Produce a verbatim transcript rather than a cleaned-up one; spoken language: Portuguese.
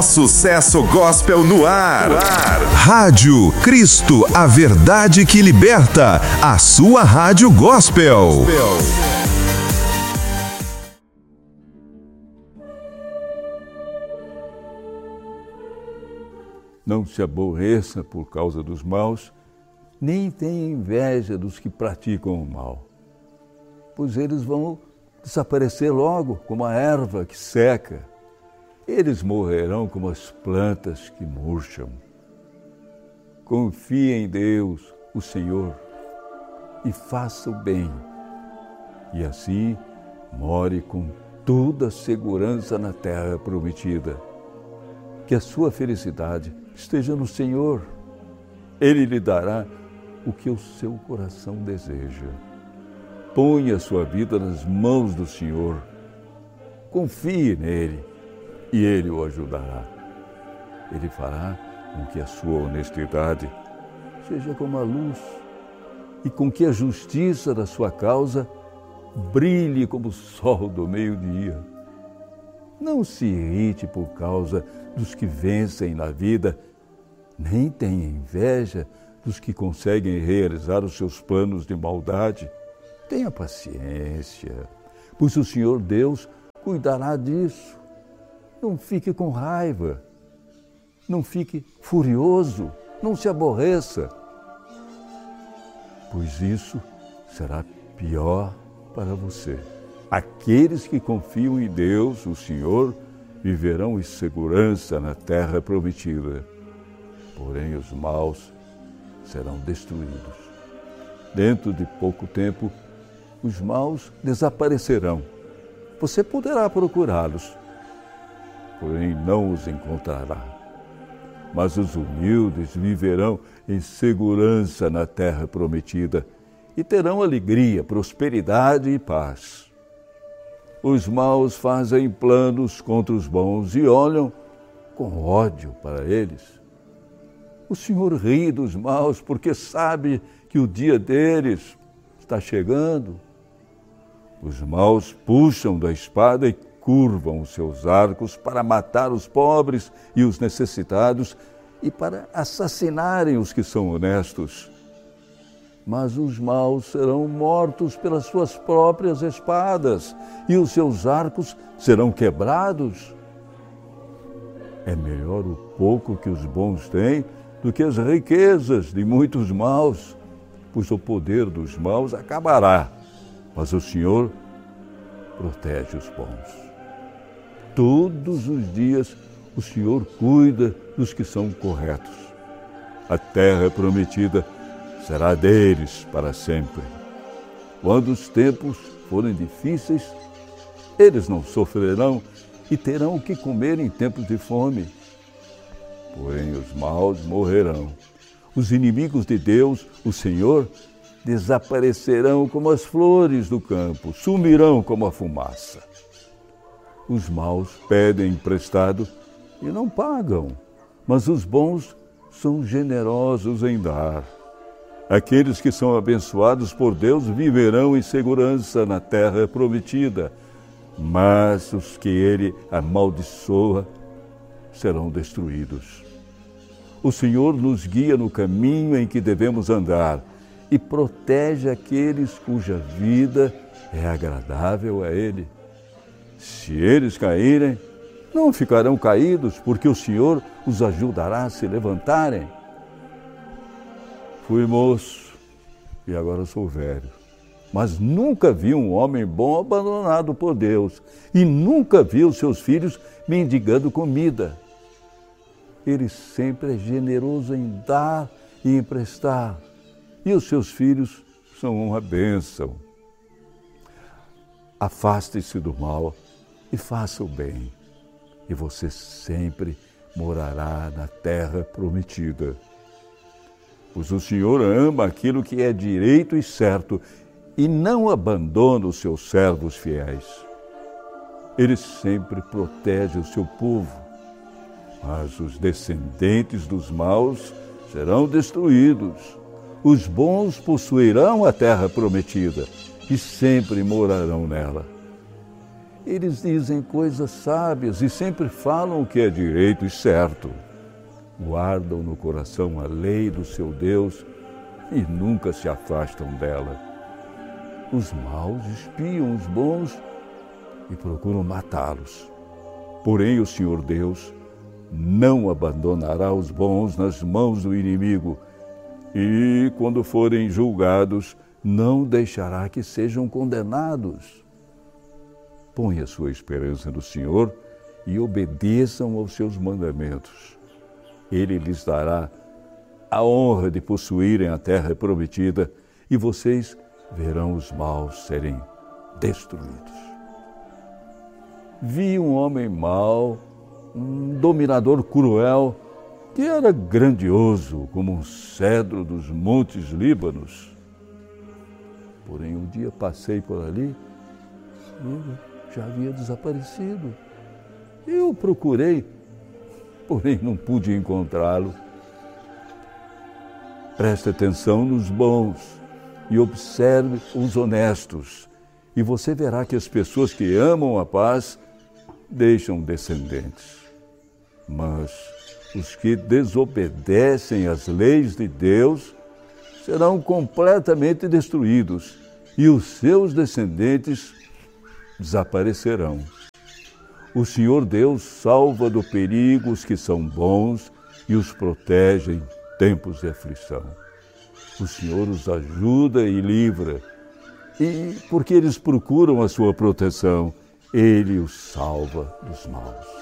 Sucesso Gospel no ar. no ar. Rádio Cristo, a verdade que liberta. A sua rádio gospel. Não se aborreça por causa dos maus, nem tenha inveja dos que praticam o mal, pois eles vão desaparecer logo, como a erva que seca. Eles morrerão como as plantas que murcham. Confie em Deus, o Senhor, e faça o bem. E assim, more com toda a segurança na terra prometida. Que a sua felicidade esteja no Senhor. Ele lhe dará o que o seu coração deseja. Ponha a sua vida nas mãos do Senhor. Confie nele. E Ele o ajudará. Ele fará com que a sua honestidade seja como a luz e com que a justiça da sua causa brilhe como o sol do meio-dia. Não se irrite por causa dos que vencem na vida, nem tenha inveja dos que conseguem realizar os seus planos de maldade. Tenha paciência, pois o Senhor Deus cuidará disso. Não fique com raiva, não fique furioso, não se aborreça, pois isso será pior para você. Aqueles que confiam em Deus, o Senhor, viverão em segurança na terra prometida, porém os maus serão destruídos. Dentro de pouco tempo, os maus desaparecerão. Você poderá procurá-los, porém não os encontrará. Mas os humildes viverão em segurança na terra prometida e terão alegria, prosperidade e paz. Os maus fazem planos contra os bons e olham com ódio para eles. O Senhor ri dos maus porque sabe que o dia deles está chegando. Os maus puxam da espada e curvam os seus arcos para matar os pobres e os necessitados e para assassinarem os que são honestos. Mas os maus serão mortos pelas suas próprias espadas e os seus arcos serão quebrados. É melhor o pouco que os bons têm do que as riquezas de muitos maus, pois o poder dos maus acabará, mas o Senhor protege os bons. Todos os dias o Senhor cuida dos que são corretos. A terra prometida será deles para sempre. Quando os tempos forem difíceis, eles não sofrerão e terão o que comer em tempos de fome. Porém, os maus morrerão. Os inimigos de Deus, o Senhor, desaparecerão como as flores do campo, sumirão como a fumaça. Os maus pedem emprestado e não pagam, mas os bons são generosos em dar. Aqueles que são abençoados por Deus viverão em segurança na terra prometida, mas os que Ele amaldiçoa serão destruídos. O Senhor nos guia no caminho em que devemos andar e protege aqueles cuja vida é agradável a Ele. Se eles caírem, não ficarão caídos, porque o Senhor os ajudará a se levantarem. Fui moço e agora sou velho, mas nunca vi um homem bom abandonado por Deus e nunca vi os seus filhos mendigando comida. Ele sempre é generoso em dar e emprestar, e os seus filhos são uma bênção. Afaste-se do mal e faça o bem, e você sempre morará na terra prometida. Pois o Senhor ama aquilo que é direito e certo e não abandona os seus servos fiéis. Ele sempre protege o seu povo, mas os descendentes dos maus serão destruídos. Os bons possuirão a terra prometida e sempre morarão nela. Eles dizem coisas sábias e sempre falam o que é direito e certo. Guardam no coração a lei do seu Deus e nunca se afastam dela. Os maus espiam os bons e procuram matá-los. Porém, o Senhor Deus não abandonará os bons nas mãos do inimigo e, quando forem julgados, não deixará que sejam condenados. Ponha sua esperança no Senhor e obedeçam aos seus mandamentos. Ele lhes dará a honra de possuírem a terra prometida e vocês verão os maus serem destruídos. Vi um homem mau, um dominador cruel, que era grandioso como um cedro dos montes Líbanos. Porém, um dia passei por ali e ele já havia desaparecido. Eu procurei, porém não pude encontrá-lo. Preste atenção nos bons e observe os honestos, e você verá que as pessoas que amam a paz deixam descendentes. Mas os que desobedecem às leis de Deus serão completamente destruídos e os seus descendentes desaparecerão. O Senhor Deus salva do perigo os que são bons e os protege em tempos de aflição. O Senhor os ajuda e livra, e porque eles procuram a sua proteção, Ele os salva dos maus.